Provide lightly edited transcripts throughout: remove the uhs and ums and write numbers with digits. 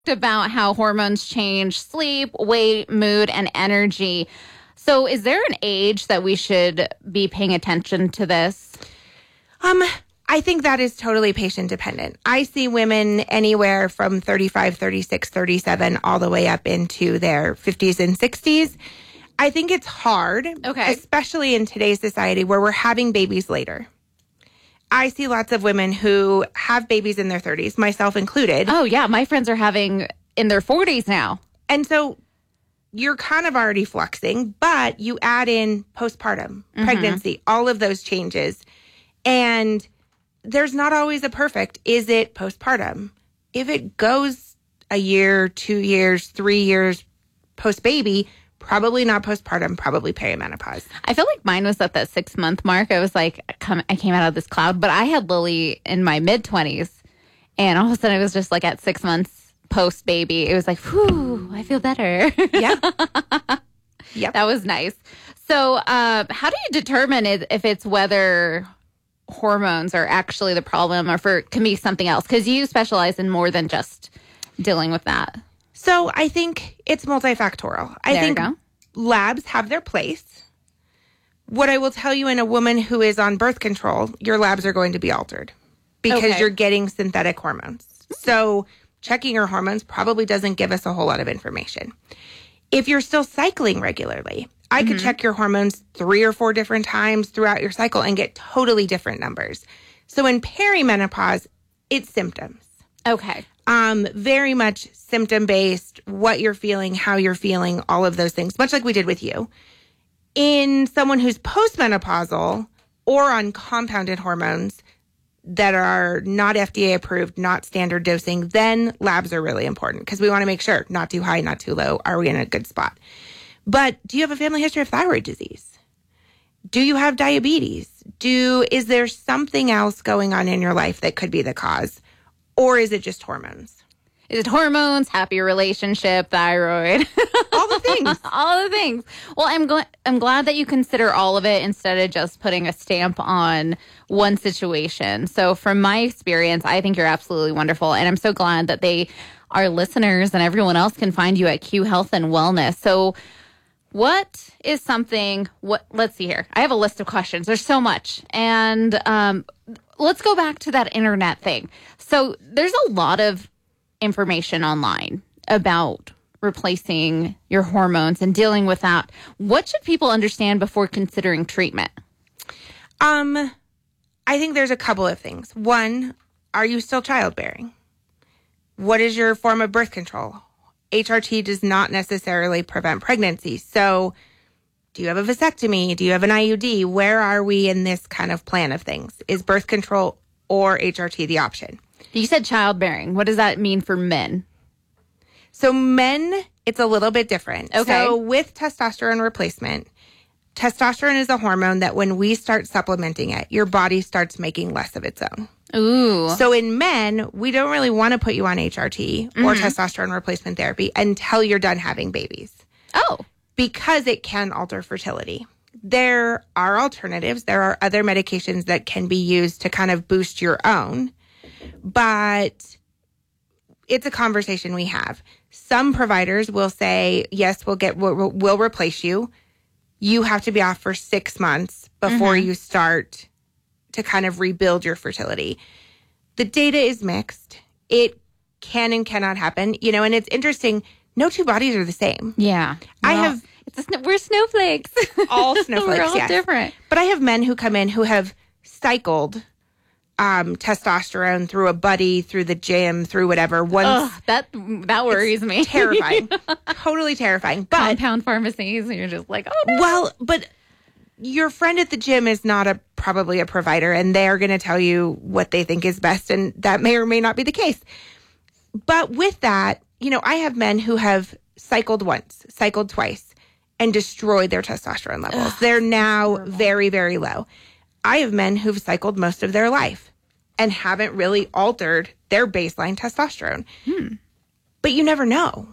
about how hormones change sleep, weight, mood, and energy. So is there an age that we should be paying attention to this? I think that is totally patient dependent. I see women anywhere from 35, 36, 37, all the way up into their 50s and 60s. I think it's hard, especially in today's society where we're having babies later. I see lots of women who have babies in their 30s, myself included. Oh, yeah. My friends are having in their 40s now. And so you're kind of already fluxing, but you add in postpartum, pregnancy, all of those changes. And there's not always a perfect, is it postpartum? If it goes a year, 2 years, 3 years post-baby, probably not postpartum, probably perimenopause. I feel like mine was at that 6-month mark. I was like, I came out of this cloud, but I had Lily in my mid-20s. And all of a sudden, it was just like at 6 months post-baby. It was like, whew, I feel better. Yeah. Yep. That was nice. So how do you determine if it's whether hormones are actually the problem or if it can be something else? Because you specialize in more than just dealing with that. So I think it's multifactorial. I think labs have their place. What I will tell you, in a woman who is on birth control, your labs are going to be altered because you're getting synthetic hormones. So checking your hormones probably doesn't give us a whole lot of information. If you're still cycling regularly, I could check your hormones 3 or 4 different times throughout your cycle and get totally different numbers. So in perimenopause, it's symptoms. Okay. Very much symptom-based, what you're feeling, how you're feeling, all of those things, much like we did with you. In someone who's postmenopausal or on compounded hormones that are not FDA approved, not standard dosing, then labs are really important because we want to make sure not too high, not too low. Are we in a good spot? But do you have a family history of thyroid disease? Do you have diabetes? Is there something else going on in your life that could be the cause? Or is it just hormones? Is it hormones, happy relationship, thyroid? All the things. All the things. Well, I'm glad that you consider all of it instead of just putting a stamp on one situation. So from my experience, I think you're absolutely wonderful. And I'm so glad that our listeners and everyone else can find you at Q Health and Wellness. So what is something, let's see here. I have a list of questions. There's so much. And let's go back to that internet thing. So there's a lot of information online about replacing your hormones and dealing with that. What should people understand before considering treatment? I think there's a couple of things. One, are you still childbearing? What is your form of birth control? HRT does not necessarily prevent pregnancy. So do you have a vasectomy? Do you have an IUD? Where are we in this kind of plan of things? Is birth control or HRT the option? You said childbearing. What does that mean for men? So men, it's a little bit different. Okay. So with testosterone replacement, testosterone is a hormone that when we start supplementing it, your body starts making less of its own. Ooh. So in men, we don't really want to put you on HRT or testosterone replacement therapy until you're done having babies. Oh. Because it can alter fertility. There are alternatives. There are other medications that can be used to kind of boost your own. But it's a conversation we have. Some providers will say, yes, we'll replace you. You have to be off for 6 months before you start to kind of rebuild your fertility. The data is mixed. It can and cannot happen, and it's interesting. No two bodies are the same. Yeah. We're snowflakes. All snowflakes, We're all different. But I have men who come in who have cycled testosterone through a buddy, through the gym, through whatever. That worries me. Terrifying. Totally terrifying. But compound pharmacies, and you're just like, oh no. Well, but your friend at the gym is not probably a provider, and they're going to tell you what they think is best, and that may or may not be the case. But with that, I have men who have cycled once, cycled twice, and destroyed their testosterone levels. They're now very, very low. I have men who've cycled most of their life and haven't really altered their baseline testosterone. But you never know.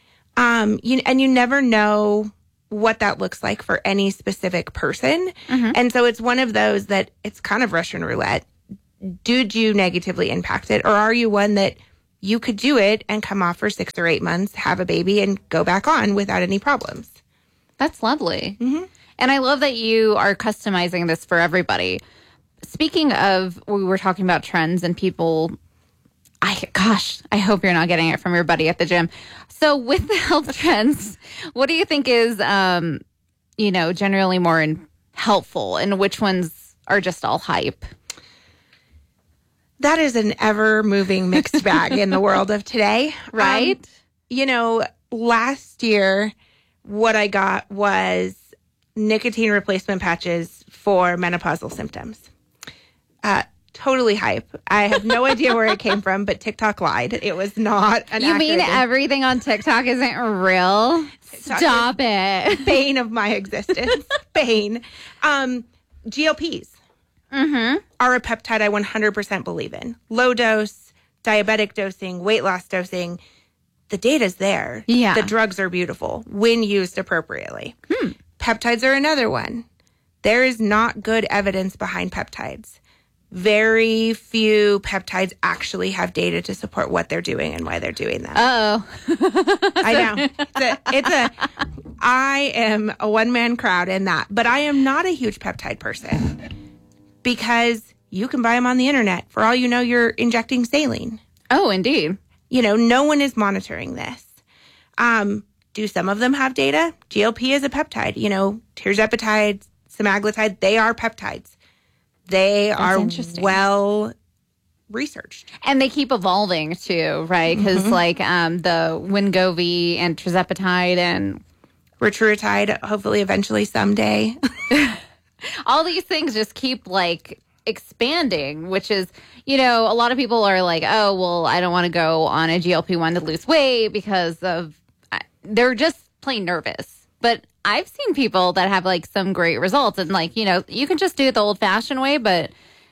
You never know what that looks like for any specific person. And so it's one of those that it's kind of Russian roulette. Did you negatively impact it? Or are you one that you could do it and come off for 6 or 8 months, have a baby, and go back on without any problems. That's lovely. Mm-hmm. And I love that you are customizing this for everybody. Speaking of, we were talking about trends and people, I hope you're not getting it from your buddy at the gym. So with the health trends, what do you think is, generally more helpful, and which ones are just all hype? That is an ever-moving mixed bag in the world of today. Right? Last year, what I got was nicotine replacement patches for menopausal symptoms. Totally hype. I have no idea where it came from, but TikTok lied. It was not an You mean accurate- everything on TikTok isn't real? TikTok Stop it. Bane of my existence. Bane. GLPs are a peptide I 100% believe in. Low dose, diabetic dosing, weight loss dosing. The data's there. Yeah. The drugs are beautiful when used appropriately. Peptides are another one. There is not good evidence behind peptides. Very few peptides actually have data to support what they're doing and why they're doing them. Oh. I know. I am a one-man crowd in that, but I am not a huge peptide person because you can buy them on the internet. For all you know, you're injecting saline. Oh, indeed. No one is monitoring this. Do some of them have data? GLP is a peptide. Tirzepatide, semaglutide, they are peptides. They are well researched. And they keep evolving too, right? Because the Wegovy and tirzepatide and Rituximab, hopefully eventually someday. all these things just keep expanding, which is, a lot of people are like, oh, well, I don't want to go on a GLP-1 to lose weight because they're just plain nervous. But I've seen people that have some great results, and you can just do it the old fashioned way, but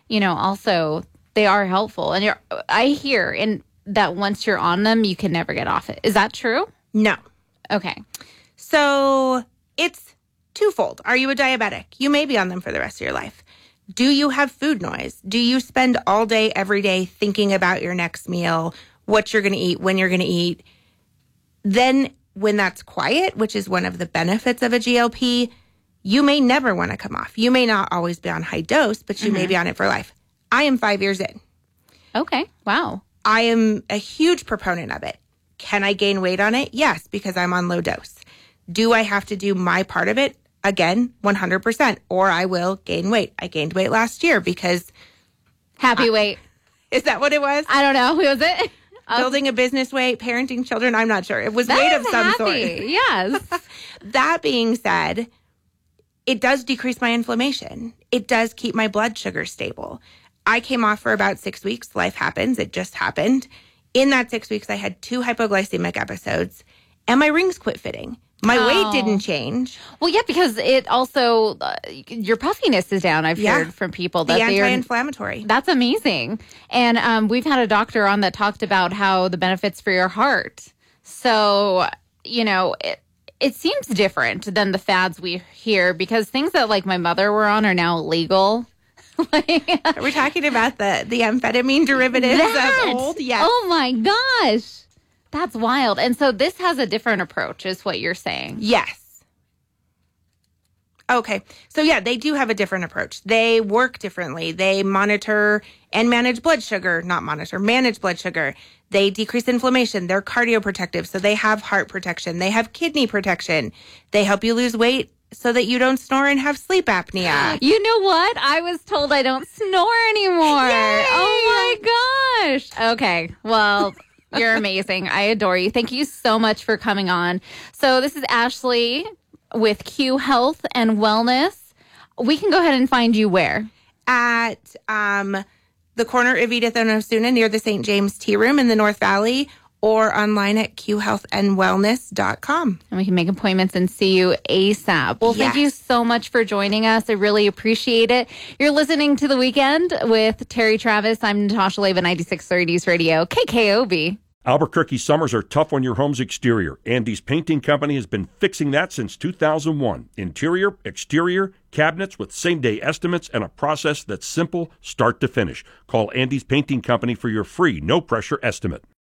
also they are helpful. And I hear that once you're on them, you can never get off it. Is that true? No. Okay. So it's twofold. Are you a diabetic? You may be on them for the rest of your life. Do you have food noise? Do you spend all day, every day thinking about your next meal, what you're going to eat, when you're going to eat? Then when that's quiet, which is one of the benefits of a GLP, you may never want to come off. You may not always be on high dose, but you may be on it for life. I am 5 years in. Okay. Wow. I am a huge proponent of it. Can I gain weight on it? Yes, because I'm on low dose. Do I have to do my part of it? Again, 100%, or I will gain weight. I gained weight last year because... Happy weight. Is that what it was? I don't know. Who was it? Building a business weight, parenting children. I'm not sure. It was weight of some sort. Yes. That being said, it does decrease my inflammation. It does keep my blood sugar stable. I came off for about 6 weeks. Life happens. It just happened. In that 6 weeks, I had 2 hypoglycemic episodes, and my rings quit fitting. My weight didn't change. Well, yeah, because it also, your puffiness is down. I've heard from people that the anti-inflammatory. That's amazing. And we've had a doctor on that talked about how the benefits for your heart. So, it seems different than the fads we hear, because things that my mother were on are now illegal. Are we talking about the amphetamine derivatives of old? Yes. Oh my gosh. That's wild. And so this has a different approach, is what you're saying. Yes. Okay. So yeah, they do have a different approach. They work differently. They monitor and manage blood sugar, manage blood sugar. They decrease inflammation. They're cardioprotective. So they have heart protection. They have kidney protection. They help you lose weight so that you don't snore and have sleep apnea. You know what? I was told I don't snore anymore. Yay! Oh my gosh. Okay. Well, you're amazing. I adore you. Thank you so much for coming on. So this is Ashley with Q Health and Wellness. We can go ahead and find you where? At the corner of Edith and Osuna near the St. James Tea Room in the North Valley, or online at qhealthandwellness.com. And we can make appointments and see you ASAP. Well, thank you so much for joining us. I really appreciate it. You're listening to The Weekend with Terry Travis. I'm Natasha Leva, 9630s Radio, KKOB. Albuquerque summers are tough on your home's exterior. Andy's Painting Company has been fixing that since 2001. Interior, exterior, cabinets with same-day estimates and a process that's simple start to finish. Call Andy's Painting Company for your free, no-pressure estimate.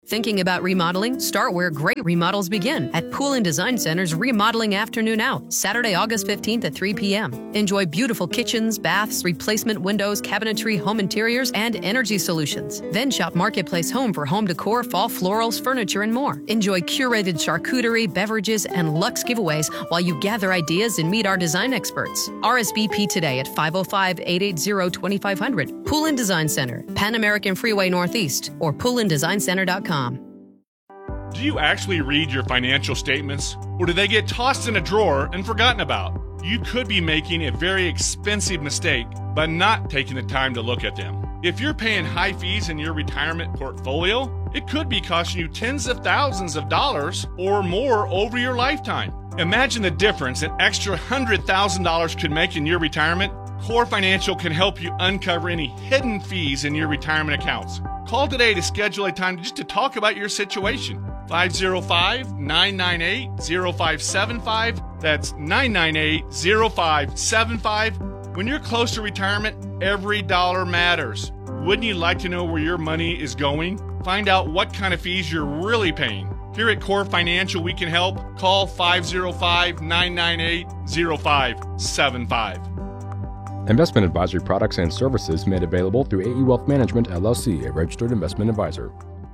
Thinking about remodeling? Start where great remodels begin, at Pool & Design Center's Remodeling Afternoon Out, Saturday, August 15th at 3 p.m. Enjoy beautiful kitchens, baths, replacement windows, cabinetry, home interiors, and energy solutions. Then shop Marketplace Home for home decor, fall florals, furniture, and more. Enjoy curated charcuterie, beverages, and luxe giveaways while you gather ideas and meet our design experts. RSVP today at 505-880-2500. Pool & Design Center, Pan American Freeway Northeast, or poolanddesignCenter.com. Do you actually read your financial statements, or do they get tossed in a drawer and forgotten about? You could be making a very expensive mistake by not taking the time to look at them. If you're paying high fees in your retirement portfolio, it could be costing you tens of thousands of dollars or more over your lifetime. Imagine the difference an extra $100,000 could make in your retirement. Core Financial can help you uncover any hidden fees in your retirement accounts. Call today to schedule a time just to talk about your situation. 505-998-0575. That's 998-0575. When you're close to retirement, every dollar matters. Wouldn't you like to know where your money is going? Find out what kind of fees you're really paying. Here at Core Financial, we can help. Call 505-998-0575. Investment advisory products and services made available through AE Wealth Management, LLC, a registered investment advisor.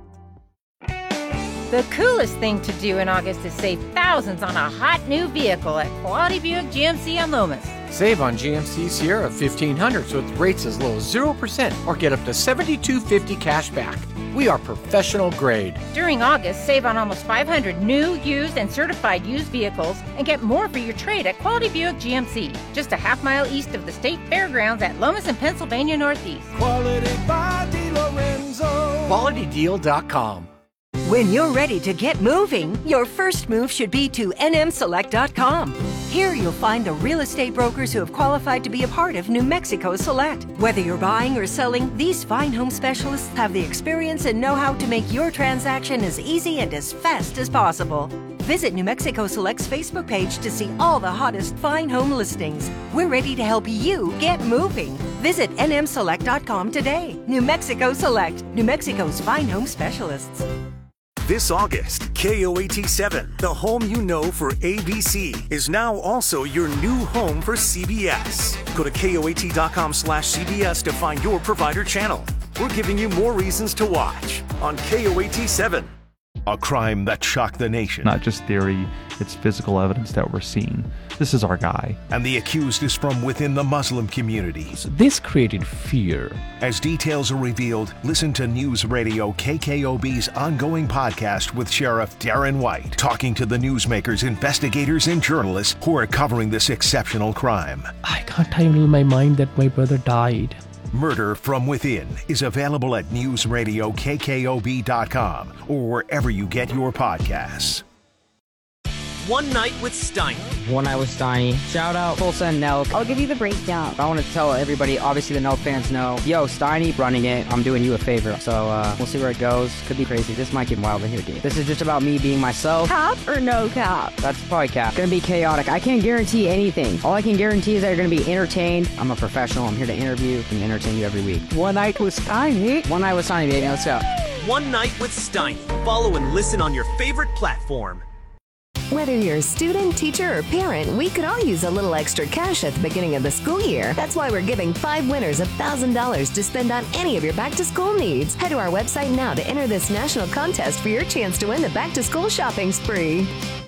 The coolest thing to do in August is save thousands on a hot new vehicle at Quality Buick GMC on Lomas. Save on GMC Sierra 1500s with rates as low as 0% or get up to $7,250 cash back. We are professional grade. During August, save on almost 500 new, used, and certified used vehicles and get more for your trade at Quality Buick GMC, just a half-mile east of the State Fairgrounds at Lomas and Pennsylvania Northeast. Quality by DeLorenzo. QualityDeal.com. When you're ready to get moving, your first move should be to nmselect.com. Here you'll find the real estate brokers who have qualified to be a part of New Mexico Select. Whether you're buying or selling, these fine home specialists have the experience and know-how to make your transaction as easy and as fast as possible. Visit New Mexico Select's Facebook page to see all the hottest fine home listings. We're ready to help you get moving. Visit nmselect.com today. New Mexico Select, New Mexico's fine home specialists. This August, KOAT7, the home you know for ABC, is now also your new home for CBS. Go to KOAT.com/CBS to find your provider channel. We're giving you more reasons to watch on KOAT7. A crime that shocked the nation. Not just theory, it's physical evidence that we're seeing. This is our guy. And the accused is from within the Muslim community. So this created fear. As details are revealed, listen to News Radio KKOB's ongoing podcast with Sheriff Darren White, talking to the newsmakers, investigators, and journalists who are covering this exceptional crime. I can't handle my mind that my brother died. Murder from Within is available at newsradiokkob.com or wherever you get your podcasts. One Night with Steiny. One Night with Steiny. Shout out Tulsa and Nelk. I'll give you the breakdown. I want to tell everybody, obviously the Nelk fans know, yo, Steiny running it. I'm doing you a favor. So we'll see where it goes. Could be crazy. This might get wild in here, dude. This is just about me being myself. Cap or no cap? That's probably cap. Gonna be chaotic. I can't guarantee anything. All I can guarantee is that you're gonna be entertained. I'm a professional. I'm here to interview and entertain you every week. One Night with Steiny. One Night with Steiny, baby. Let's go. One Night with Steiny. Follow and listen on your favorite platform. Whether you're a student, teacher, or parent, we could all use a little extra cash at the beginning of the school year. That's why we're giving 5 winners $1,000 to spend on any of your back-to-school needs. Head to our website now to enter this national contest for your chance to win the back-to-school shopping spree.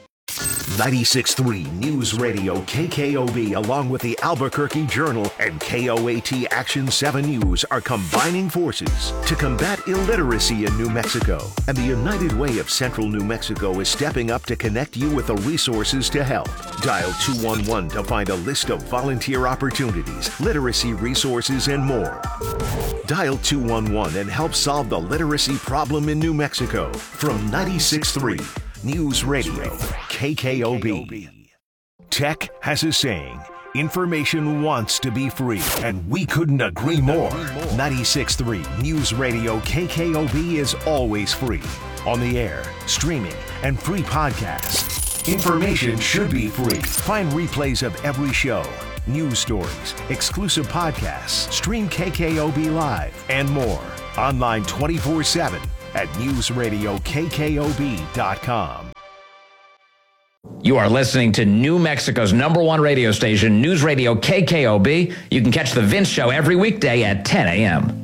96.3 News Radio KKOB, along with the Albuquerque Journal and KOAT Action 7 News, are combining forces to combat illiteracy in New Mexico. And the United Way of Central New Mexico is stepping up to connect you with the resources to help. Dial 211 to find a list of volunteer opportunities, literacy resources, and more. Dial 211 and help solve the literacy problem in New Mexico. From 96.3 News Radio KKOB. Tech has a saying, information wants to be free, and we couldn't agree more. 96.3 News Radio KKOB is always free. On the air, streaming, and free podcasts. Information should be free. Find replays of every show, news stories, exclusive podcasts, stream KKOB Live, and more. Online 24/7. at newsradiokkob.com. You are listening to New Mexico's #1 radio station, News Radio KKOB. You can catch The Vince Show every weekday at 10 a.m.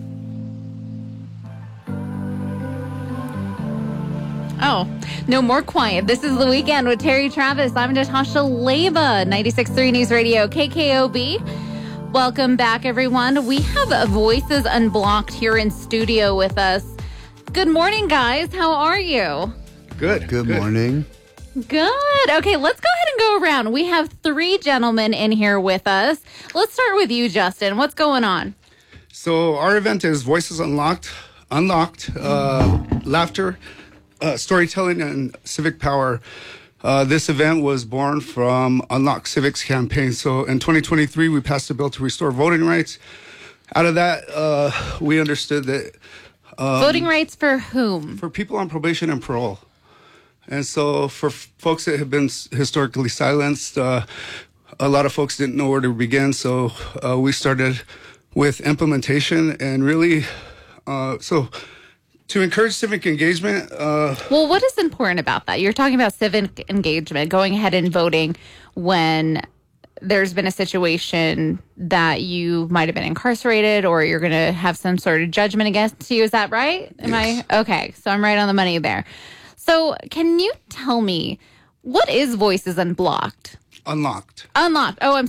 Oh, no more quiet. This is The Weekend with Terry Travis. I'm Natasha Leva, 96.3 News Radio KKOB. Welcome back, everyone. We have Voices Unblocked here in studio with us. Good morning, guys. How are you? Good morning. Good. Okay, let's go ahead and go around. We have 3 gentlemen in here with us. Let's start with you, Justin. What's going on? So our event is Voices Unlocked, laughter, storytelling, and civic power. This event was born from Unlock Civics campaign. So in 2023, we passed a bill to restore voting rights. Out of that, we understood that... voting rights for whom? For people on probation and parole. And so for folks that have been historically silenced, a lot of folks didn't know where to begin. So we started with implementation and really, so to encourage civic engagement. Well, what is important about that? You're talking about civic engagement, going ahead and voting when there's been a situation that you might have been incarcerated or you're going to have some sort of judgment against you. Is that right? Yes. Okay, so I'm right on the money there. So can you tell me, what is Voices Unblocked? Unlocked. Oh,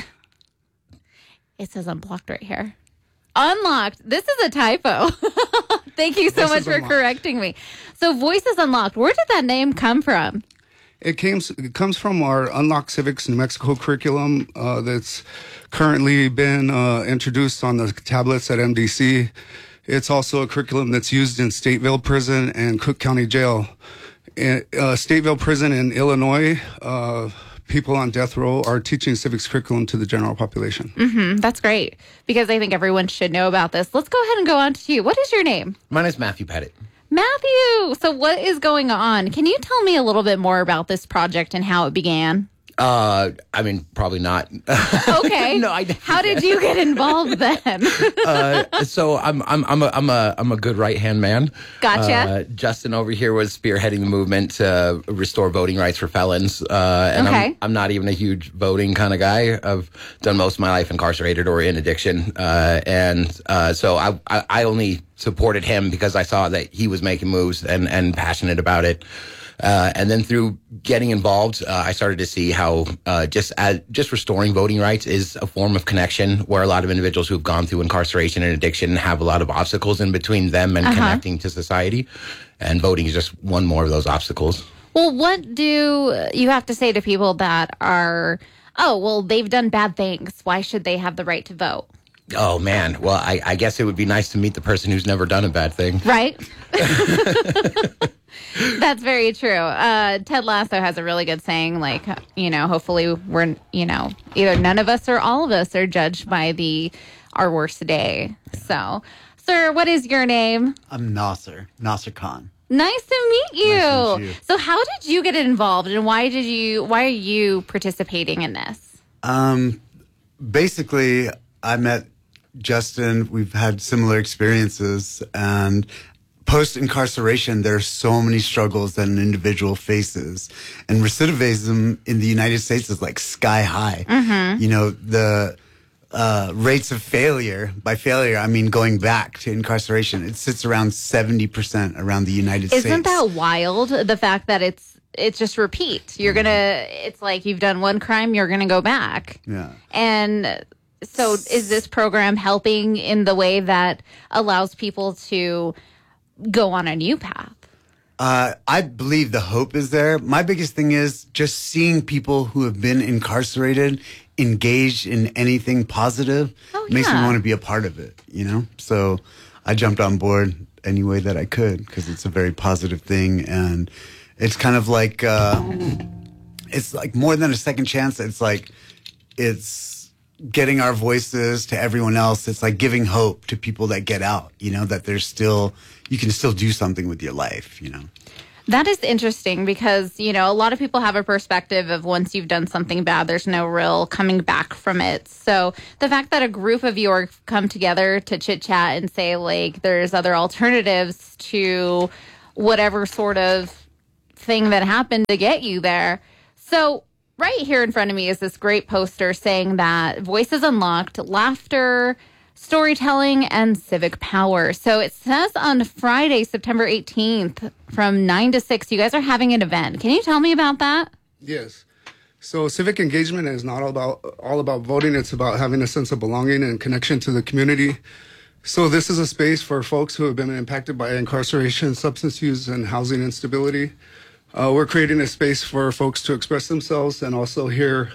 it says unblocked right here. Unlocked. This is a typo. Thank you so much for correcting me. So Voices Unlocked, where did that name come from? It comes from our Unlock Civics New Mexico curriculum that's currently been introduced on the tablets at MDC. It's also a curriculum that's used in Stateville Prison and Cook County Jail. Stateville Prison in Illinois, people on death row are teaching civics curriculum to the general population. Mm-hmm. That's great, because I think everyone should know about this. Let's go ahead and go on to you. What is your name? My name is Matthew Pettit. Matthew! So what is going on? Can you tell me a little bit more about this project and how it began? I mean, probably not. Okay. No, how did you get involved then? So I'm a good right hand man. Gotcha. Justin over here was spearheading the movement to restore voting rights for felons. And okay. I'm not even a huge voting kind of guy. I've done most of my life incarcerated or in addiction. So I only supported him because I saw that he was making moves and passionate about it. And then through getting involved, I started to see how just restoring voting rights is a form of connection, where a lot of individuals who've gone through incarceration and addiction have a lot of obstacles in between them and connecting to society. And voting is just one more of those obstacles. Well, what do you have to say to people that are, they've done bad things? Why should they have the right to vote? Oh, man. Well, I guess it would be nice to meet the person who's never done a bad thing. Right? That's very true. Ted Lasso has a really good saying, hopefully we're, either none of us or all of us are judged by our worst day. So, sir, what is your name? I'm Nasser Khan. Nice to meet you. Nice to meet you. So how did you get involved, and why are you participating in this? Basically, I met Justin. We've had similar experiences, and post-incarceration, there are so many struggles that an individual faces. And recidivism in the United States is like sky high. Mm-hmm. The rates of failure, by failure, I mean going back to incarceration, it sits around 70% around the United States. Isn't that wild? The fact that it's just repeat. It's like you've done one crime, you're going to go back. Yeah. And so is this program helping in the way that allows people to go on a new path? I believe the hope is there. My biggest thing is just seeing people who have been incarcerated engaged in anything positive makes me want to be a part of it, So I jumped on board any way that I could because it's a very positive thing. And it's kind of like, it's like more than a second chance. It's getting our voices to everyone else. It's like giving hope to people that get out, that there's still, you can still do something with your life, That is interesting because, you know, a lot of people have a perspective of once you've done something bad, there's no real coming back from it. So the fact that a group of you are come together to chit chat and say, like, there's other alternatives to whatever sort of thing that happened to get you there. So right here in front of me is this great poster saying that Voices Unlocked, laughter, storytelling, and civic power. So it says on Friday, September 18th, from 9 to 6, you guys are having an event. Can you tell me about that? Yes. So civic engagement is not all about voting. It's about having a sense of belonging and connection to the community. So this is a space for folks who have been impacted by incarceration, substance use, and housing instability. We're creating a space for folks to express themselves and also hear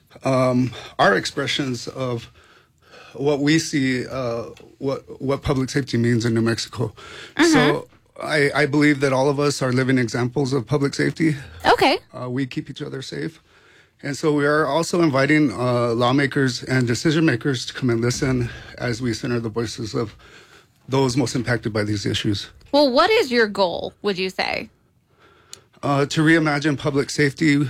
our expressions of what we see, what public safety means in New Mexico. So I believe that all of us are living examples of public safety. Okay. We keep each other safe. And so we are also inviting lawmakers and decision makers to come and listen as we center the voices of those most impacted by these issues. Well, what is your goal, would you say? To reimagine public safety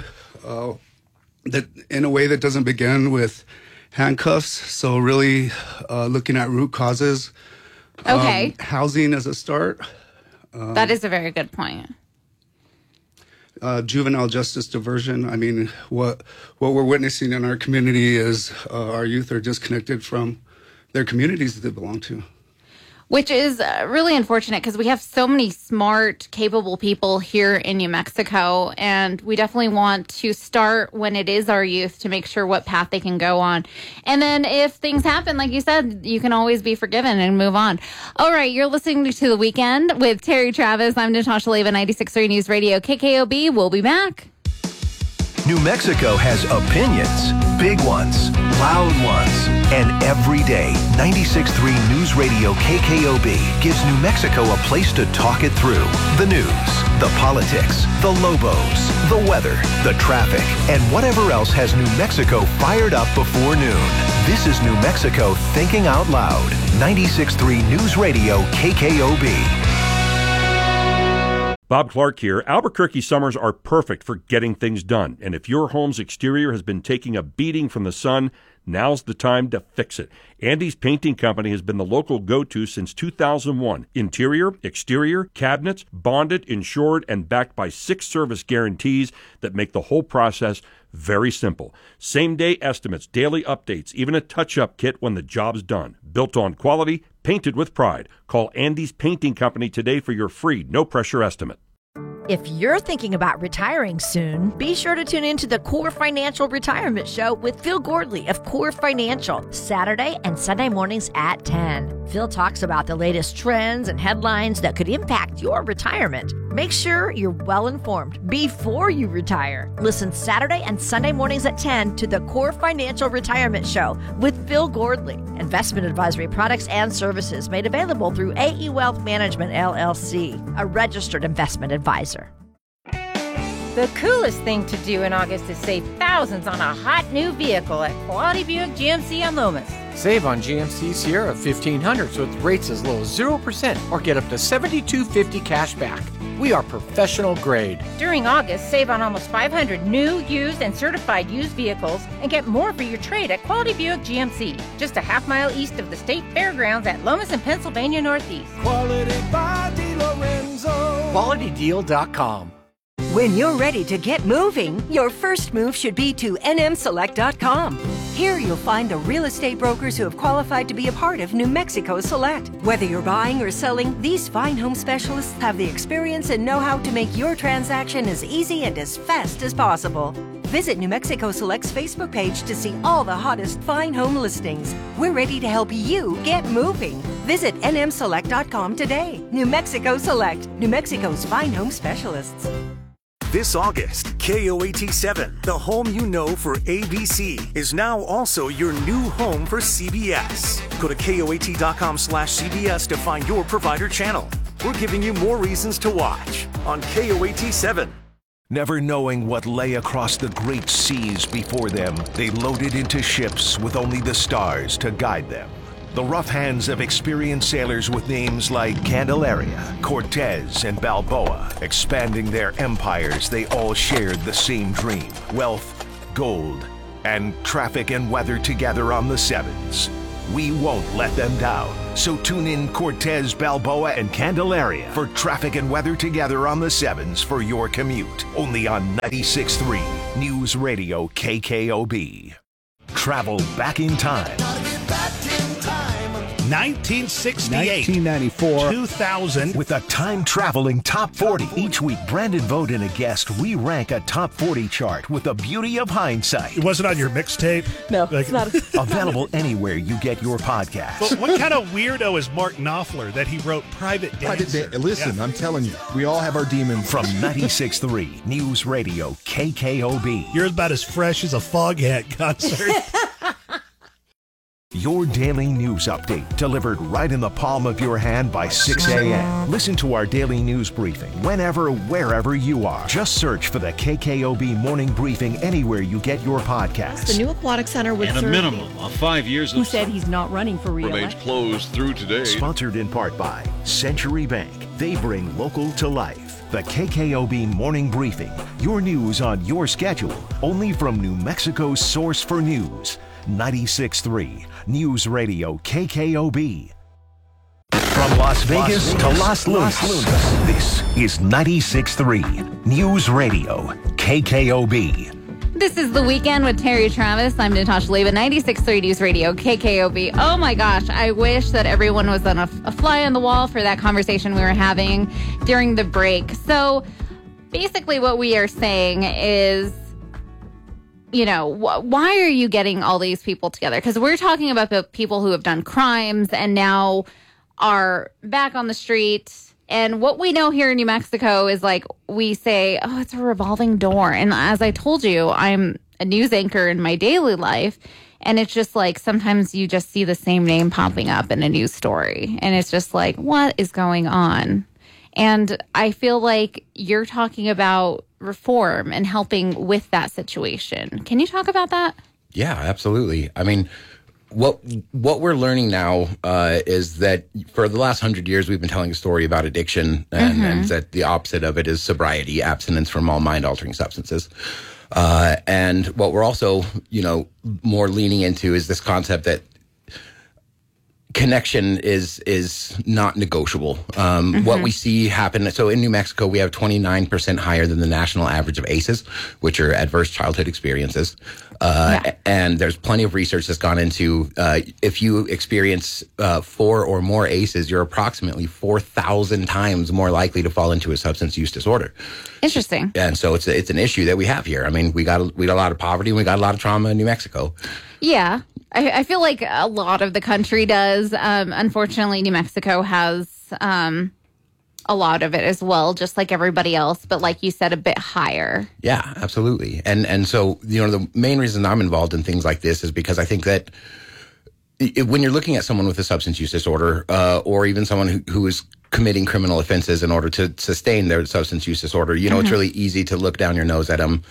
that in a way that doesn't begin with handcuffs. So really looking at root causes. Okay. Housing as a start. That is a very good point. Juvenile justice diversion. I mean, what we're witnessing in our community is our youth are disconnected from their communities that they belong to. Which is really unfortunate because we have so many smart, capable people here in New Mexico, and we definitely want to start when it is our youth to make sure what path they can go on. And then if things happen, like you said, you can always be forgiven and move on. All right, you're listening to The Weekend with Terry Travis. I'm Natasha Leva, 96.3 News Radio, KKOB. We'll be back. New Mexico has opinions, big ones, loud ones, and every day, 96.3 News Radio KKOB gives New Mexico a place to talk it through. The news, the politics, the Lobos, the weather, the traffic, and whatever else has New Mexico fired up before noon. This is New Mexico Thinking Out Loud. 96.3 News Radio KKOB. Bob Clark here. Albuquerque summers are perfect for getting things done. And if your home's exterior has been taking a beating from the sun, now's the time to fix it. Andy's Painting Company has been the local go-to since 2001. Interior, exterior, cabinets, bonded, insured, and backed by 6 service guarantees that make the whole process very simple. Same-day estimates, daily updates, even a touch-up kit when the job's done. Built on quality, painted with pride. Call Andy's Painting Company today for your free, no-pressure estimate. If you're thinking about retiring soon, be sure to tune into the Core Financial Retirement Show with Phil Gordley of Core Financial, Saturday and Sunday mornings at 10. Phil talks about the latest trends and headlines that could impact your retirement. Make sure you're well informed before you retire. Listen Saturday and Sunday mornings at 10 to the Core Financial Retirement Show with Phil Gordley. Investment advisory products and services made available through AE Wealth Management, LLC, a registered investment advisor. The coolest thing to do in August is save thousands on a hot new vehicle at Quality Buick GMC on Lomas. Save on GMC Sierra 1500s with rates as low as 0% or get up to $72.50 cash back. We are professional grade. During August, save on almost 500 new, used, and certified used vehicles and get more for your trade at Quality Buick GMC, just a half mile east of the state fairgrounds at Lomas and Pennsylvania Northeast. Quality by DiLorenzo. QualityDeal.com. When you're ready to get moving, your first move should be to nmselect.com. Here you'll find the real estate brokers who have qualified to be a part of New Mexico Select. Whether you're buying or selling, these fine home specialists have the experience and know-how to make your transaction as easy and as fast as possible. Visit New Mexico Select's Facebook page to see all the hottest fine home listings. We're ready to help you get moving. Visit nmselect.com today. New Mexico Select, New Mexico's fine home specialists. This August, KOAT7, the home you know for ABC, is now also your new home for CBS. Go to KOAT.com/CBS to find your provider channel. We're giving you more reasons to watch on KOAT7. Never knowing what lay across the great seas before them, they loaded into ships with only the stars to guide them. The rough hands of experienced sailors with names like Candelaria, Cortez, and Balboa, expanding their empires, they all shared the same dream: wealth, gold, and traffic and weather together on the sevens. We won't let them down. So tune in Cortez, Balboa, and Candelaria for traffic and weather together on the sevens for your commute. Only on 96.3 News Radio KKOB. Travel back in time. 1968, 1994, 2000. With a time-traveling top 40. Each week, Brandon Vogt and a guest re-rank a top 40 chart with the beauty of hindsight. It wasn't on your mixtape? No, it's not. Available anywhere you get your podcast. But what kind of weirdo is Mark Knopfler that he wrote Private Dancer? Listen, I'm telling you, we all have our demons. From 96.3 News Radio KKOB. You're about as fresh as a Foghat concert. Your daily news update delivered right in the palm of your hand by 6 a.m. Listen to our daily news briefing whenever, wherever you are. Just search for the KKOB Morning Briefing anywhere you get your podcasts. The new aquatic center would and a serve minimum of 5 years. Who said he's not running for remains re-election? closed through today. Sponsored in part by Century Bank. They bring local to life. The KKOB Morning Briefing. Your news on your schedule. Only from New Mexico's source for news. 96.3 News Radio KKOB. From Las Vegas to Las Lunas, this is 96.3 News Radio KKOB. This is The Weekend with Terry Travis. I'm Natasha Leva, 96.3 News Radio KKOB. Oh my gosh, I wish that everyone was on a fly on the wall for that conversation we were having during the break. So basically what we are saying is, you know, why are you getting all these people together? Because we're talking about the people who have done crimes and now are back on the street. And what we know here in New Mexico is like we say, oh, it's a revolving door. And as I told you, I'm a news anchor in my daily life. And it's just like sometimes you just see the same name popping up in a news story. And it's just like, what is going on? And I feel like you're talking about reform and helping with that situation. Can you talk about that? Yeah, absolutely. I mean, what we're learning now is that for the last 100 years, we've been telling a story about addiction, and that the opposite of it is sobriety, abstinence from all mind-altering substances. And what we're also, more leaning into is this concept that connection is not negotiable. What we see happen, so in New Mexico, we have 29% higher than the national average of ACEs, which are adverse childhood experiences. And there's plenty of research that's gone into if you experience 4 or more ACEs, you're approximately 4,000 times more likely to fall into a substance use disorder. Interesting. And so it's an issue that we have here. I mean, we got a lot of poverty and we got a lot of trauma in New Mexico. Yeah. I feel like a lot of the country does. Unfortunately, New Mexico has a lot of it as well, just like everybody else. But like you said, a bit higher. Yeah, absolutely. And so, the main reason I'm involved in things like this is because I think that when you're looking at someone with a substance use disorder or even someone who is committing criminal offenses in order to sustain their substance use disorder, it's really easy to look down your nose at them.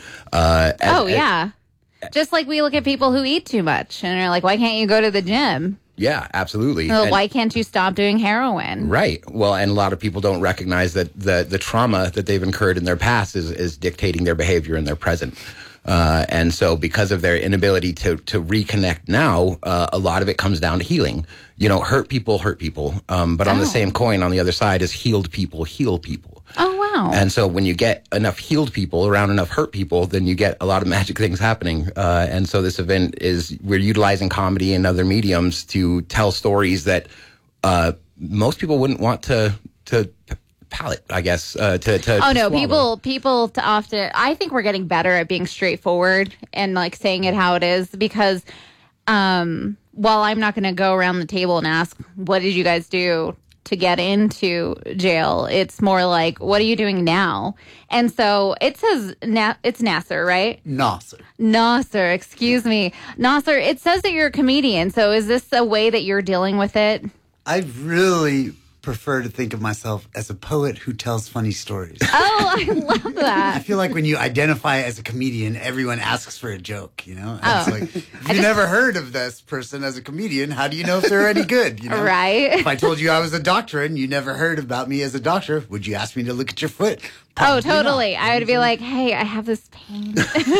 Just like we look at people who eat too much and are like, why can't you go to the gym? Yeah, absolutely. Well, why can't you stop doing heroin? Right. Well, and a lot of people don't recognize that the trauma that they've incurred in their past is dictating their behavior in their present. And so because of their inability to reconnect now, a lot of it comes down to healing. Hurt people hurt people. But on the same coin, on the other side is healed people heal people. Oh, wow. And so when you get enough healed people around enough hurt people, then you get a lot of magic things happening. And so this event we're utilizing comedy and other mediums to tell stories that most people wouldn't want to palate, I guess. People often, I think we're getting better at being straightforward and like saying it how it is because while I'm not going to go around the table and ask, what did you guys do to get into jail? It's more like, what are you doing now? And so it says, it's Nasser, right? Nasser, excuse me. Nasser, it says that you're a comedian. So is this a way that you're dealing with it? I really prefer to think of myself as a poet who tells funny stories. Oh, I love that. I feel like when you identify as a comedian, everyone asks for a joke, you know? Oh. It's like, if you never heard of this person as a comedian, how do you know if they're any good? You know? Right. If I told you I was a doctor and you never heard about me as a doctor, would you ask me to look at your foot? Oh, totally. I would be like, hey, I have this pain.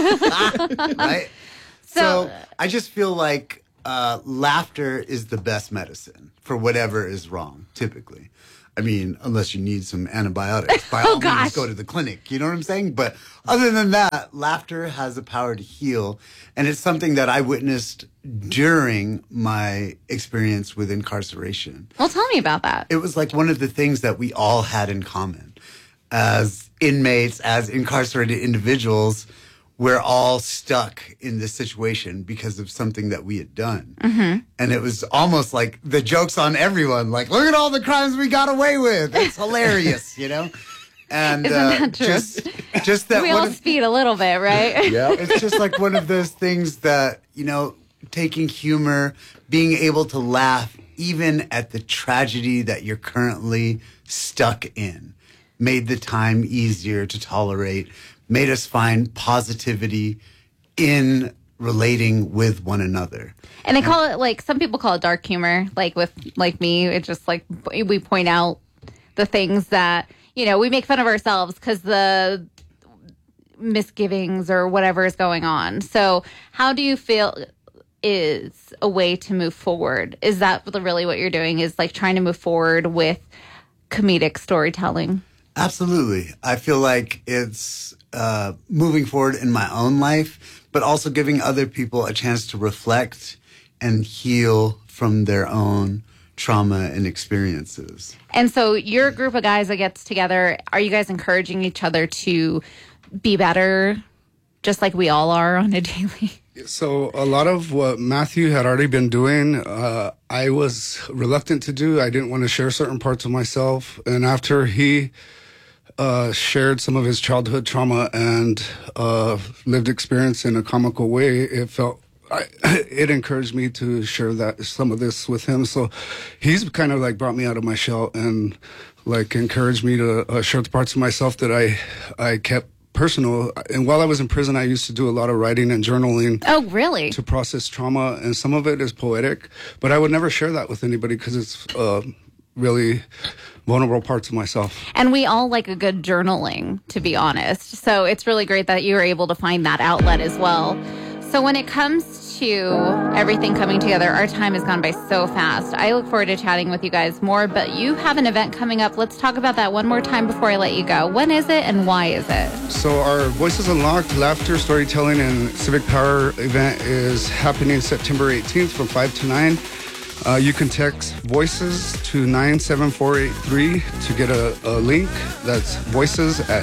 Right? So I just feel like laughter is the best medicine for whatever is wrong, typically. I mean, unless you need some antibiotics, by all means, go to the clinic. You know what I'm saying? But other than that, laughter has the power to heal. And it's something that I witnessed during my experience with incarceration. Well, tell me about that. It was like one of the things that we all had in common. As inmates, as incarcerated individuals, we're all stuck in this situation because of something that we had done. Mm-hmm. And it was almost like the joke's on everyone. Like, look at all the crimes we got away with. It's hilarious, you know? And Isn't that true? just that we all speed a little bit, right? Yeah. It's just like one of those things that, you know, taking humor, being able to laugh even at the tragedy that you're currently stuck in, made the time easier to tolerate, made us find positivity in relating with one another. And they call it, like, some people call it dark humor. Like with, like me, it's just like we point out the things that, you know, we make fun of ourselves because the misgivings or whatever is going on. So how do you feel is a way to move forward? Is that really what you're doing, is like trying to move forward with comedic storytelling? Absolutely. I feel like it's moving forward in my own life, but also giving other people a chance to reflect and heal from their own trauma and experiences. And so your group of guys that gets together, are you guys encouraging each other to be better, just like we all are on a daily? So a lot of what Matthew had already been doing, I was reluctant to do. I didn't want to share certain parts of myself. And after he shared some of his childhood trauma and lived experience in a comical way, it encouraged me to share some of this with him. So he's kind of like brought me out of my shell and like encouraged me to share the parts of myself that I kept personal. And while I was in prison, I used to do a lot of writing and journaling. Oh, really? To process trauma, and some of it is poetic, but I would never share that with anybody because it's really vulnerable parts of myself. And we all like a good journaling, to be honest. So it's really great that you were able to find that outlet as well. So when it comes to everything coming together, our time has gone by so fast. I look forward to chatting with you guys more, but you have an event coming up. Let's talk about that one more time before I let you go. When is it and why is it? So our Voices Unlocked Laughter, Storytelling, and Civic Power event is happening September 18th from 5 to 9. You can text VOICES to 97483 to get a link. That's VOICES at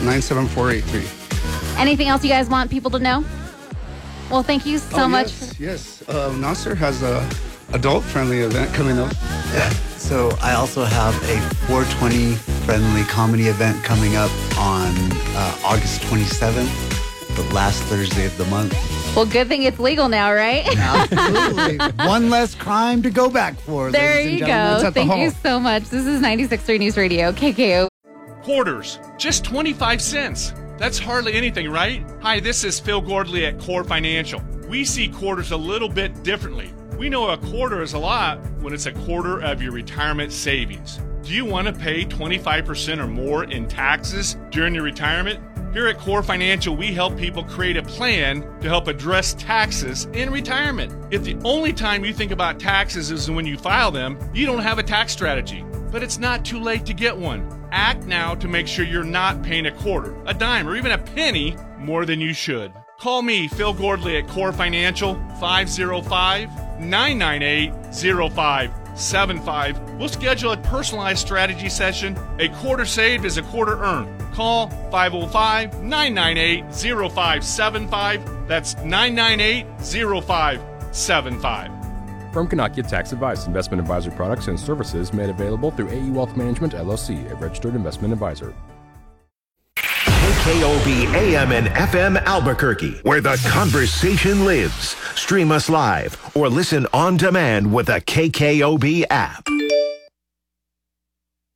97483. Anything else you guys want people to know? Well, thank you so much. Yes. Nasser has a adult-friendly event coming up. Yeah. So I also have a 420 friendly comedy event coming up on August 27th, the last Thursday of the month. Well, good thing it's legal now, right? Absolutely. One less crime to go back for. There you go. Thank you so much. This is 96.3 News Radio, KKO. Quarters, just 25 cents. That's hardly anything, right? Hi, this is Phil Gordley at Core Financial. We see quarters a little bit differently. We know a quarter is a lot when it's a quarter of your retirement savings. Do you want to pay 25% or more in taxes during your retirement? Here at Core Financial, we help people create a plan to help address taxes in retirement. If the only time you think about taxes is when you file them, you don't have a tax strategy. But it's not too late to get one. Act now to make sure you're not paying a quarter, a dime, or even a penny more than you should. Call me, Phil Gordley at Core Financial, 505-998-0575. We'll schedule a personalized strategy session. A quarter saved is a quarter earned. Call 505-998-0575. That's 998-0575. Firm cannot give tax advice. Investment advisory products and services made available through AE Wealth Management, LLC, a registered investment advisor. KKOB AM and FM Albuquerque, where the conversation lives. Stream us live or listen on demand with the KKOB app.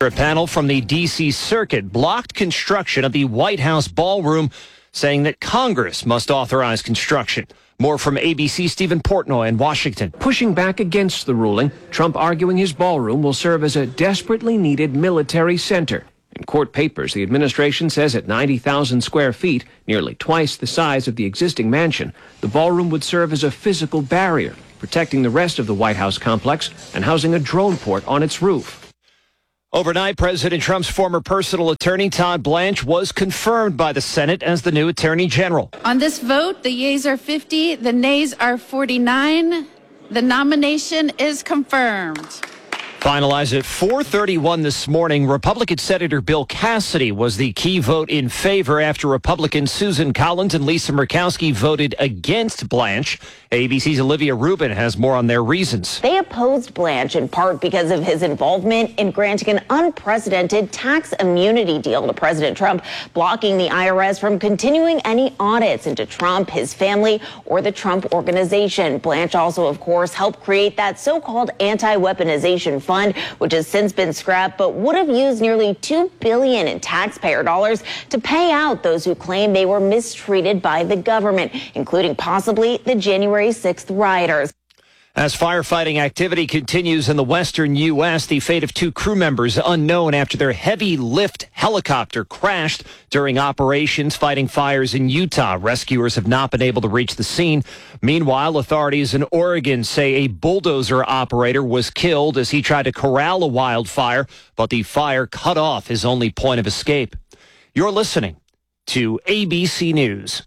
A panel from the D.C. Circuit blocked construction of the White House ballroom, saying that Congress must authorize construction. More from ABC Stephen Portnoy in Washington. Pushing back against the ruling, Trump arguing his ballroom will serve as a desperately needed military center. In court papers, the administration says at 90,000 square feet, nearly twice the size of the existing mansion, the ballroom would serve as a physical barrier, protecting the rest of the White House complex and housing a drone port on its roof. Overnight, President Trump's former personal attorney, Todd Blanche, was confirmed by the Senate as the new attorney general. On this vote, the yeas are 50, the nays are 49. The nomination is confirmed. Finalized at 4:31 this morning, Republican Senator Bill Cassidy was the key vote in favor after Republicans Susan Collins and Lisa Murkowski voted against Blanche. ABC's Olivia Rubin has more on their reasons. They opposed Blanche in part because of his involvement in granting an unprecedented tax immunity deal to President Trump, blocking the IRS from continuing any audits into Trump, his family, or the Trump Organization. Blanche also, of course, helped create that so-called anti-weaponization fund, which has since been scrapped, but would have used nearly $2 billion in taxpayer dollars to pay out those who claim they were mistreated by the government, including possibly the January 6th rioters. As firefighting activity continues in the western U.S., the fate of two crew members unknown after their heavy lift helicopter crashed during operations fighting fires in Utah. Rescuers have not been able to reach the scene. Meanwhile, authorities in Oregon say a bulldozer operator was killed as he tried to corral a wildfire, but the fire cut off his only point of escape. You're listening to ABC News.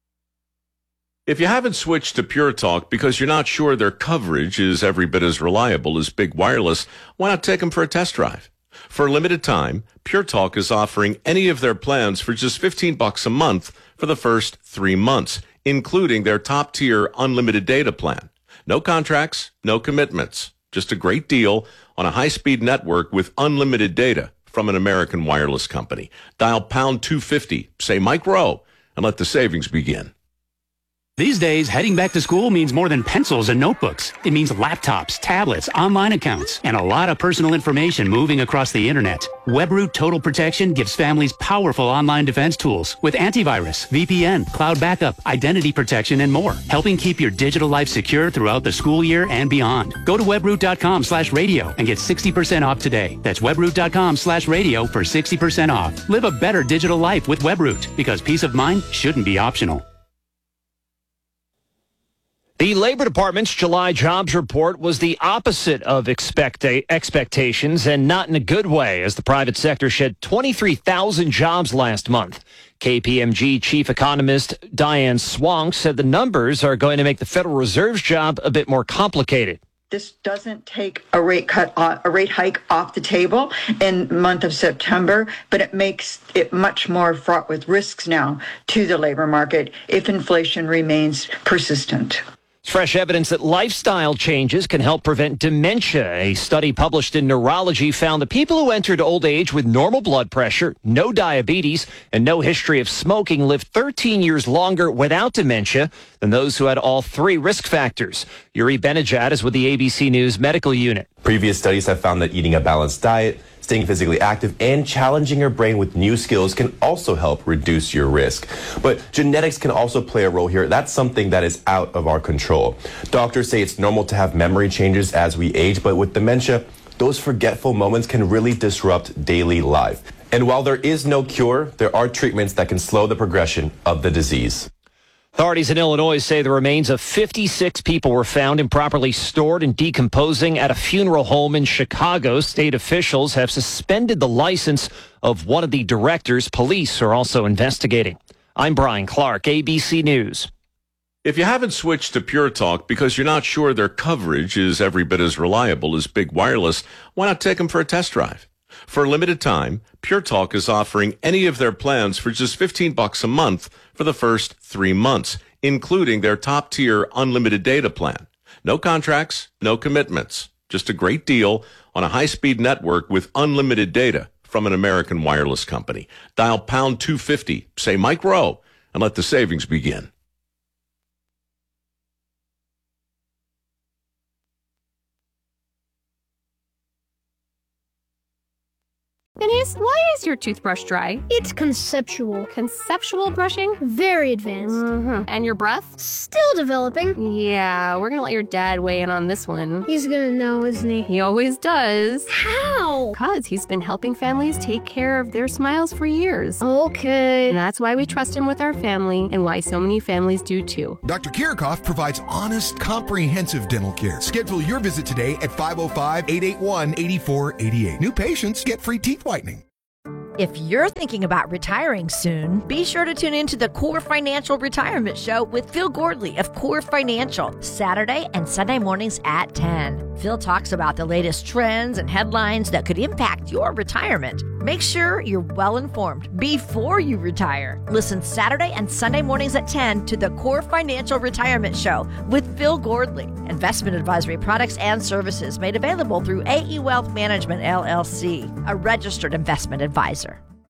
If you haven't switched to Pure Talk because you're not sure their coverage is every bit as reliable as Big Wireless, why not take them for a test drive? For a limited time, Pure Talk is offering any of their plans for just $15 a month for the first 3 months, including their top-tier unlimited data plan. No contracts, no commitments, just a great deal on a high-speed network with unlimited data from an American wireless company. Dial pound 250, say Mike Rowe, and let the savings begin. These days, heading back to school means more than pencils and notebooks. It means laptops, tablets, online accounts, and a lot of personal information moving across the internet. WebRoot Total Protection gives families powerful online defense tools with antivirus, VPN, cloud backup, identity protection, and more, helping keep your digital life secure throughout the school year and beyond. Go to webroot.com/radio and get 60% off today. That's webroot.com/radio for 60% off. Live a better digital life with WebRoot, because peace of mind shouldn't be optional. The Labor Department's July jobs report was the opposite of expectations, and not in a good way, as the private sector shed 23,000 jobs last month. KPMG chief economist Diane Swonk said the numbers are going to make the Federal Reserve's job a bit more complicated. This doesn't take a rate hike off the table in the month of September, but it makes it much more fraught with risks now to the labor market if inflation remains persistent. It's fresh evidence that lifestyle changes can help prevent dementia. A study published in Neurology found that people who entered old age with normal blood pressure, no diabetes, and no history of smoking lived 13 years longer without dementia than those who had all three risk factors. Yuri Benejad is with the ABC News Medical Unit. Previous studies have found that eating a balanced diet, staying physically active, and challenging your brain with new skills can also help reduce your risk. But genetics can also play a role here. That's something that is out of our control. Doctors say it's normal to have memory changes as we age, but with dementia, those forgetful moments can really disrupt daily life. And while there is no cure, there are treatments that can slow the progression of the disease. Authorities in Illinois say the remains of 56 people were found improperly stored and decomposing at a funeral home in Chicago. State officials have suspended the license of one of the directors. Police are also investigating. I'm Brian Clark, ABC News. If you haven't switched to Pure Talk because you're not sure their coverage is every bit as reliable as Big Wireless, why not take them for a test drive? For a limited time, Pure Talk is offering any of their plans for just $15 a month for the first 3 months, including their top-tier unlimited data plan. No contracts, no commitments, just a great deal on a high-speed network with unlimited data from an American wireless company. Dial pound 250, say Mike Rowe, and let the savings begin. Denise, why is your toothbrush dry? It's conceptual. Conceptual brushing? Very advanced. And your breath? Still developing. Yeah, we're gonna let your dad weigh in on this one. He's gonna know, isn't he? He always does. How? Because he's been helping families take care of their smiles for years. Okay. And that's why we trust him with our family and why so many families do too. Dr. Kirchhoff provides honest, comprehensive dental care. Schedule your visit today at 505-881-8488. New patients get free teeth whitening. If you're thinking about retiring soon, be sure to tune in to the Core Financial Retirement Show with Phil Gordley of Core Financial, Saturday and Sunday mornings at 10. Phil talks about the latest trends and headlines that could impact your retirement. Make sure you're well informed before you retire. Listen Saturday and Sunday mornings at 10 to the Core Financial Retirement Show with Phil Gordley. Investment advisory products and services made available through AE Wealth Management, LLC, a registered investment advisor.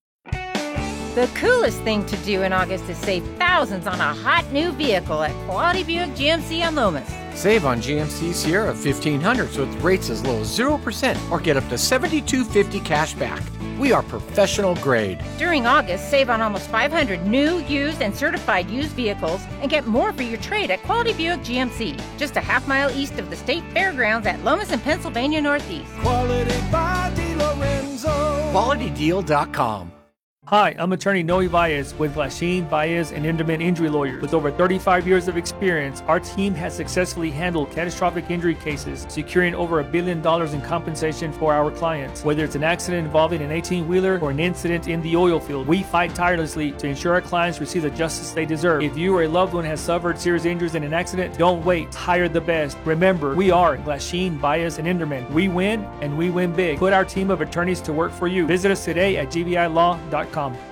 The coolest thing to do in August is save thousands on a hot new vehicle at Quality Buick GMC on Lomas. Save on GMC Sierra 1500s with rates as low as 0% or get up to $7,250 cash back. We are professional grade. During August, save on almost 500 new, used, and certified used vehicles and get more for your trade at Quality Buick GMC, just a half-mile east of the state fairgrounds at Lomas and Pennsylvania Northeast. Quality by DiLorenzo. QualityDeal.com. Hi, I'm attorney Noe Baez with Glasheen, Baez, and Inderman Injury Lawyers. With over 35 years of experience, our team has successfully handled catastrophic injury cases, securing over $1 billion in compensation for our clients. Whether it's an accident involving an 18-wheeler or an incident in the oil field, we fight tirelessly to ensure our clients receive the justice they deserve. If you or a loved one has suffered serious injuries in an accident, don't wait. Hire the best. Remember, we are Glasheen, Baez, and Inderman. We win, and we win big. Put our team of attorneys to work for you. Visit us today at gbilaw.com.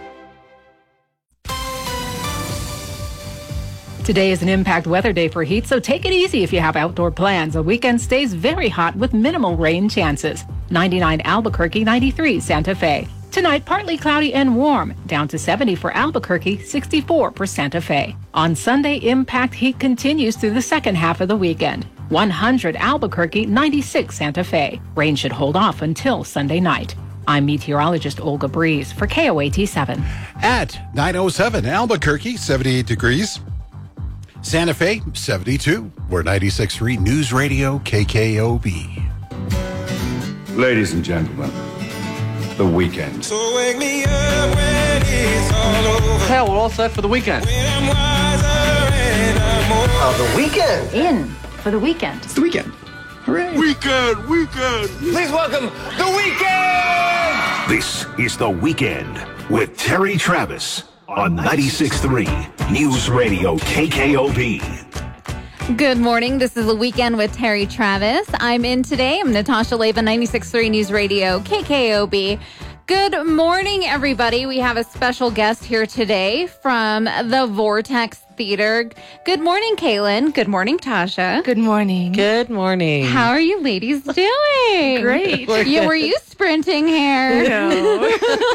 Today is an impact weather day for heat, so take it easy if you have outdoor plans. The weekend stays very hot with minimal rain chances. 99 Albuquerque, 93 Santa Fe. Tonight, partly cloudy and warm, down to 70 for Albuquerque, 64 for Santa Fe. On Sunday, impact heat continues through the second half of the weekend. 100 Albuquerque, 96 Santa Fe. Rain should hold off until Sunday night. I'm meteorologist Olga Breeze for KOAT 7. At 9:07 Albuquerque, 78 degrees. Santa Fe, 72. We're 96.3 News Radio KKOB. Ladies and gentlemen, the weekend. So wake me up when it's all over. Hell, we're all set for the weekend. When I'm wiser and I'm more. The weekend. In for the weekend. It's the weekend. Hooray. Weekend. Please welcome the weekend. This is The Weekend with Terry Travis on 96.3 News Radio KKOB. Good morning. This is The Weekend with Terry Travis. I'm in today. I'm Natasha Leva, 96.3 News Radio KKOB. Good morning, everybody. We have a special guest here today from the Vortex Theater. Good morning, Kaylin. Good morning, Tasha. Good morning. Good morning. How are you ladies doing? Great. Were you sprinting here? No.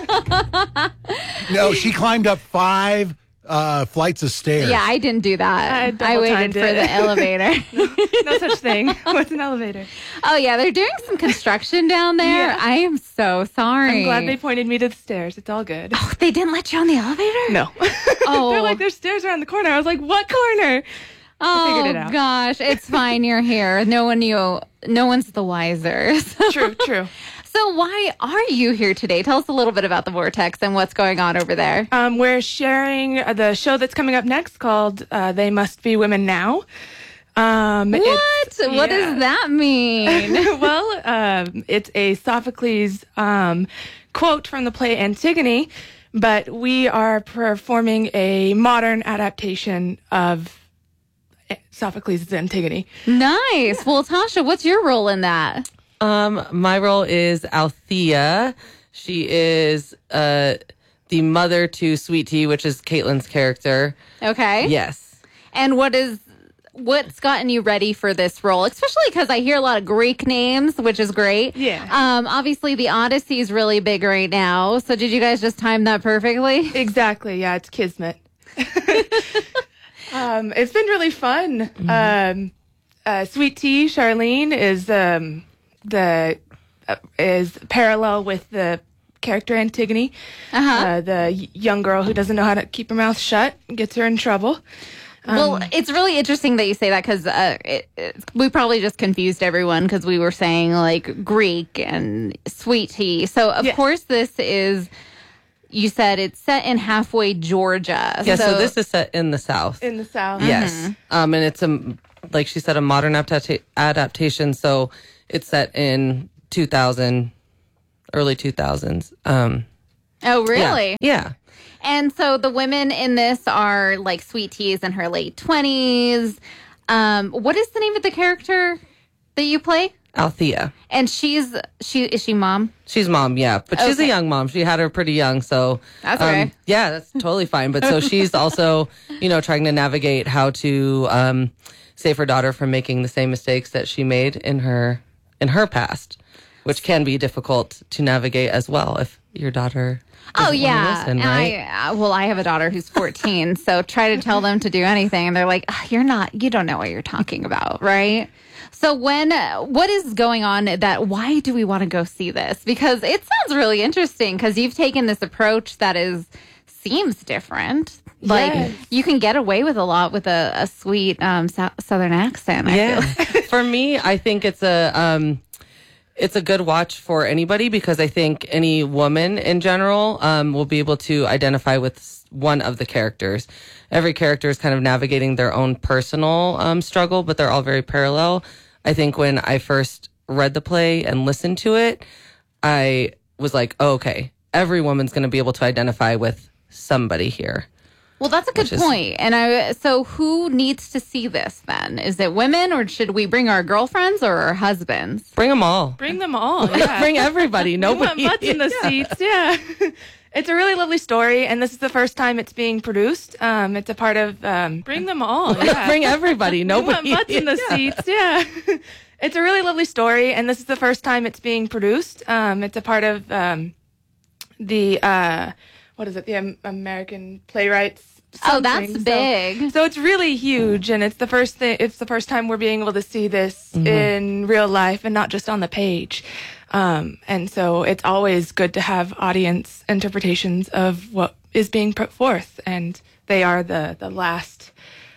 No, she climbed up 5 flights of stairs. Yeah, I didn't do that. I waited for the elevator. No such thing. What's an elevator? Oh, yeah, they're doing some construction down there. Yeah. I am so sorry. I'm glad they pointed me to the stairs. It's all good. Oh, they didn't let you on the elevator? No. Oh. They're like, there's stairs around the corner. I was like, what corner? I figured it out. Gosh, it's fine. You're here. No one knew. No one's the wiser. True. So why are you here today? Tell us a little bit about the Vortex and what's going on over there. We're sharing the show that's coming up next called They Must Be Women Now. What does that mean? Well, it's a Sophocles quote from the play Antigone, but we are performing a modern adaptation of Sophocles' Antigone. Nice. Well, Tasha, what's your role in that? My role is Althea. She is the mother to Sweet Tea, which is Caitlin's character. Okay. Yes. And what's gotten you ready for this role? Especially because I hear a lot of Greek names, which is great. Yeah. Obviously, the Odyssey is really big right now. So did you guys just time that perfectly? Exactly. Yeah, it's kismet. It's been really fun. Mm-hmm. Sweet Tea, Charlene, is parallel with the character Antigone, the young girl who doesn't know how to keep her mouth shut, gets her in trouble. Well, it's really interesting that you say that because we probably just confused everyone because we were saying like Greek and sweet tea. So, of course, this is, you said it's set in halfway Georgia. Yeah, so this is set in the South. In the South. Yes. And it's, like she said, a modern adaptation. So it's set in 2000, early 2000s. Oh, really? Yeah. And so the women in this are like Sweet Tea's in her late 20s. What is the name of the character that you play? Althea. And is she mom? She's mom, yeah. But she's a young mom. She had her pretty young, so that's okay. Yeah, that's totally fine. But so she's also, trying to navigate how to save her daughter from making the same mistakes that she made in her past, which can be difficult to navigate as well if your daughter doesn't want to listen, right? I have a daughter who's 14, so try to tell them to do anything, and they're like, you don't know what you're talking about, right? So what is going on why do we want to go see this? Because it sounds really interesting because you've taken this approach that seems different. Like you can get away with a lot with a sweet Southern accent. I feel. For me, I think it's a good watch for anybody because I think any woman in general will be able to identify with one of the characters. Every character is kind of navigating their own personal struggle, but they're all very parallel. I think when I first read the play and listened to it, I was like, oh, okay, every woman's going to be able to identify with somebody here. Well, that's a good point. And so who needs to see this then? Is it women or should we bring our girlfriends or our husbands? Bring them all. Bring them all. Yeah. Bring everybody. Nobody. We want butts in the seats. Yeah. It's a really lovely story, and this is the first time it's being produced. It's a part of Bring them all. Yeah. Bring everybody. Nobody. We want butts in the seats. Yeah. It's a really lovely story, and this is the first time it's being produced. It's a part of the American Playwrights. Oh, that's big. So it's really huge, and it's the first time we're being able to see this in real life and not just on the page. And so it's always good to have audience interpretations of what is being put forth, and they are the last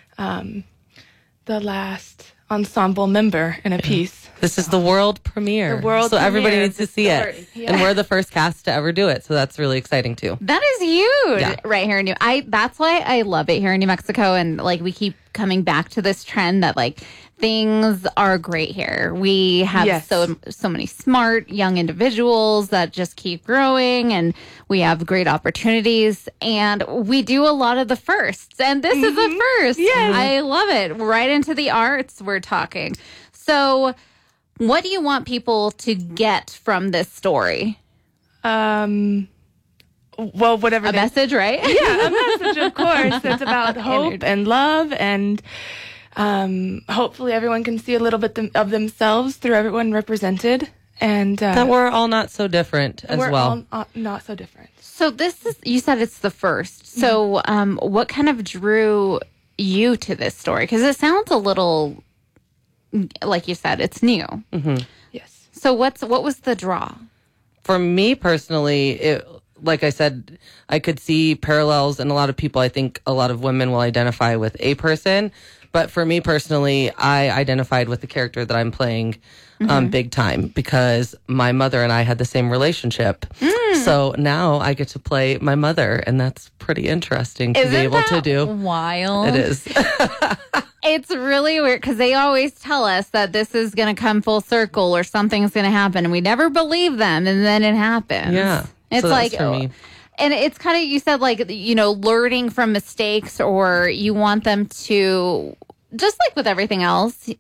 ensemble member in a piece. This is the world premiere. So everybody needs to see it. Yeah. And we're the first cast to ever do it. So that's really exciting too. That is huge right here in that's why I love it here in New Mexico. And like we keep coming back to this trend that like things are great here. We have so many smart young individuals that just keep growing, and we have great opportunities, and we do a lot of the firsts. And this is a first. Yeah. I love it. Right into the arts we're talking. So what do you want people to get from this story? Well, whatever. Message, right? Yeah, a message, of course. It's about hope and love, and hopefully everyone can see a little bit of themselves through everyone represented. And that we're all not so different as well. All not so different. So this is, you said it's the first. So what kind of drew you to this story? Because it sounds a little... like you said, it's new. Yes. So what was the draw? For me personally, like I said, I could see parallels in a lot of people. I think a lot of women will identify with a person. But for me personally, I identified with the character that I'm playing big time because my mother and I had the same relationship. So now I get to play my mother, and that's pretty interesting to be able to do. Wild. It is. It's really weird because they always tell us that this is going to come full circle or something's going to happen, and we never believe them, and then it happens. Yeah. It's so like, for me. And it's kind of, you said like, learning from mistakes, or you want them to, just like with everything else,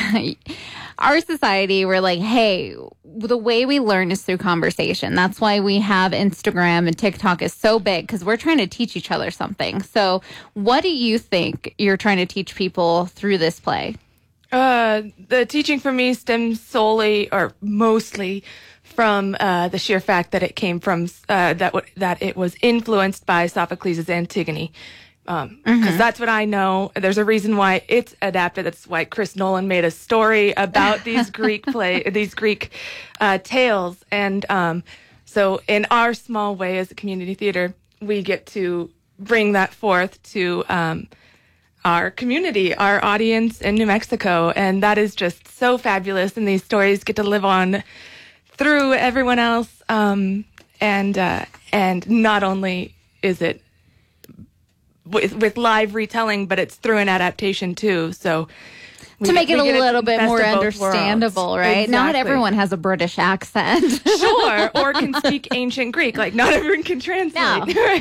our society, we're like, hey, the way we learn is through conversation. That's why we have Instagram and TikTok is so big, because we're trying to teach each other something. So what do you think you're trying to teach people through this play? The teaching for me stems solely or mostly from the sheer fact that it came from that it was influenced by Sophocles' Antigone. Because that's what I know. There's a reason why it's adapted. That's why Chris Nolan made a story about these Greek tales. And So in our small way as a community theater, we get to bring that forth to our community, our audience in New Mexico. And that is just so fabulous. And these stories get to live on through everyone else. And not only is it with live retelling, but it's through an adaptation too. So to make it a little bit more understandable, right? Exactly. Not everyone has a British accent. Sure, or can speak ancient Greek. Like, not everyone can translate. No.